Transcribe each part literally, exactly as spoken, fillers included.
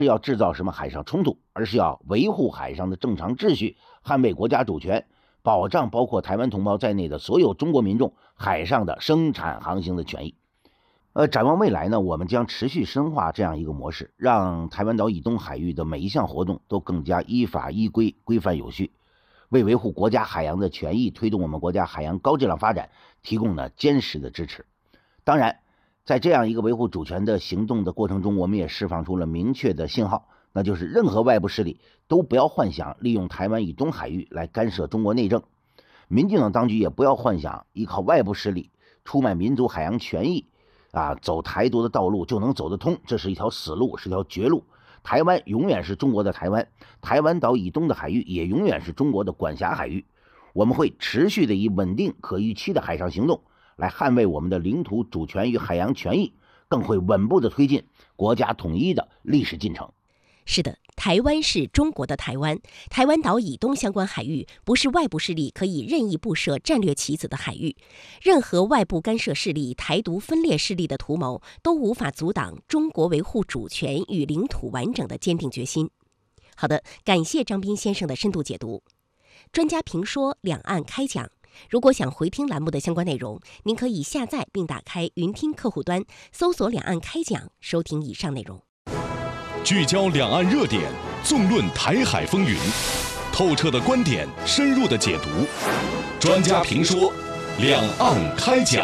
是要制造什么海上冲突，而是要维护海上的正常秩序，捍卫国家主权，保障包括台湾同胞在内的所有中国民众海上的生产航行的权益。呃，展望未来呢，我们将持续深化这样一个模式，让台湾岛以东海域的每一项活动都更加依法依规、规范有序，为维护国家海洋的权益、推动我们国家海洋高质量发展提供了坚实的支持。当然，在这样一个维护主权的行动的过程中，我们也释放出了明确的信号，那就是任何外部势力都不要幻想利用台湾以东海域来干涉中国内政，民进党当局也不要幻想依靠外部势力出卖民族海洋权益啊，走台独的道路就能走得通，这是一条死路，是条绝路。台湾永远是中国的台湾，台湾岛以东的海域也永远是中国的管辖海域。我们会持续的以稳定可预期的海上行动来捍卫我们的领土主权与海洋权益，更会稳步的推进国家统一的历史进程。 是的，台湾是中国的台湾，台湾岛以东相关海域不是外部势力可以任意布设战略棋子的海域，任何外部干涉势力、台独分裂势力的图谋都无法阻挡中国维护主权与领土完整的坚定决心。好的，感谢张斌先生的深度解读。专家评说，两岸开讲。如果想回听栏目的相关内容，您可以下载并打开云听客户端，搜索两岸开讲，收听以上内容。 聚焦两岸热点，纵论台海风云，透彻的观点，深入的解读，专家评说，两岸开讲。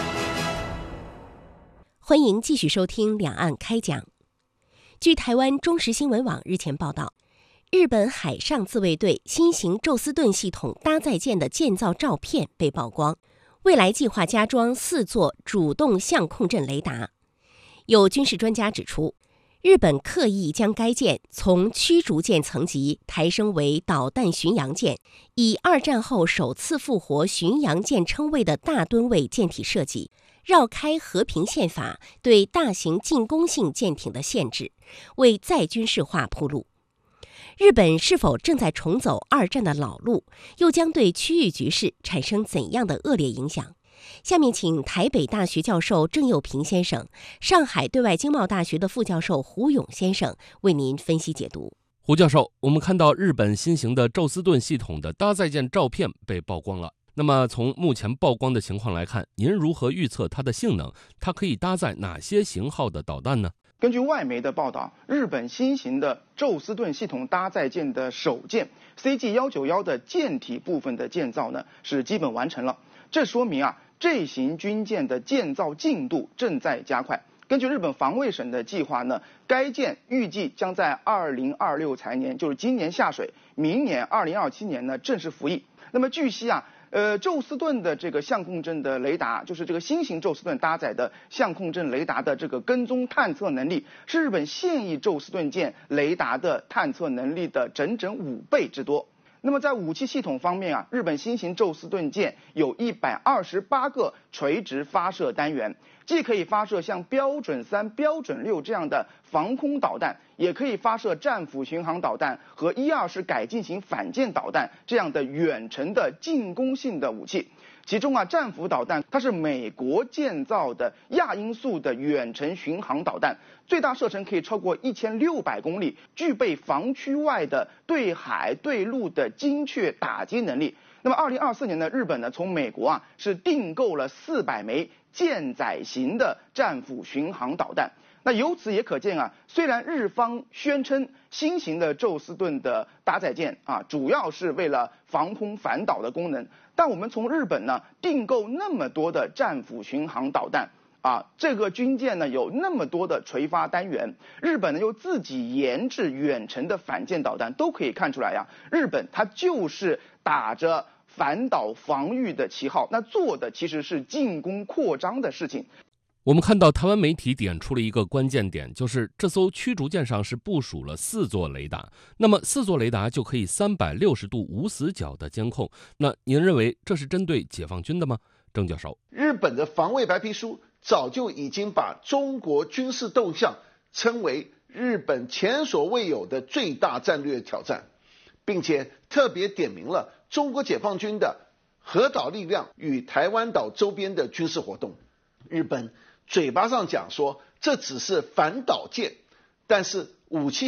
欢迎继续收听两岸开讲。据台湾中时新闻网日前报道，日本海上自卫队新型宙斯盾系统搭载舰的建造照片被曝光，未来计划加装四座主动相控阵雷达。有军事专家指出，日本刻意将该舰从驱逐舰层级抬升为导弹巡洋舰，以二战后首次复活巡洋舰称谓的大吨位舰体设计，绕开和平宪法对大型进攻性舰艇的限制，为再军事化铺路。日本是否正在重走二战的老路，又将对区域局势产生怎样的恶劣影响？下面请台北大学教授郑佑平先生、上海对外经贸大学的副教授胡勇先生为您分析解读。 胡教授，我们看到日本新型的宙斯盾系统的搭载舰照片被曝光了。那么从目前曝光的情况来看，您如何预测它的性能？它可以搭载哪些型号的导弹呢？ 根据外媒的报道，日本新型的宙斯盾系统搭载舰的首舰 C G 一九一的舰体部分的建造呢是基本完成了，这说明啊这型军舰的建造进度正在加快。根据日本防卫省的计划呢，该舰预计将在二零二六财年，就是今年下水，明年二零二七年呢正式服役。那么据悉啊。呃，宙斯盾的这个相控阵的雷达，就是这个新型宙斯盾搭载的相控阵雷达的这个跟踪探测能力，是日本现役宙斯盾舰雷达的探测能力的整整五倍之多。那么在武器系统方面啊，日本新型宙斯盾舰有一百二十八个垂直发射单元，既可以发射像标准三、标准六这样的防空导弹，也可以发射战斧巡航导弹和一二式改进型反舰导弹这样的远程的进攻性的武器。其中啊，战斧导弹它是美国建造的亚音速的远程巡航导弹，最大射程可以超过一千六百公里，具备防区外的对海对陆的精确打击能力。那么二零二四年呢，日本呢从美国啊是订购了四百枚舰载型的战斧巡航导弹。那由此也可见啊，虽然日方宣称新型的宙斯盾的搭载舰啊，主要是为了防空反导的功能，但我们从日本呢订购那么多的战斧巡航导弹啊，这个军舰呢有那么多的垂发单元，日本呢又自己研制远程的反舰导弹，都可以看出来呀，日本它就是打着反导防御的旗号，那做的其实是进攻扩张的事情。 我们看到台湾媒体点出了一个关键点，就是这艘驱逐舰上是部署了四座雷达，那么四座雷达就可以三百六十度无死角的监控。那您认为这是针对解放军的吗？郑教授， 日本的防卫白皮书早就已经把中国军事动向称为日本前所未有的最大战略挑战，并且特别点明了中国解放军的核岛力量与台湾岛周边的军事活动。日本嘴巴上讲说这只是反导舰，但是武器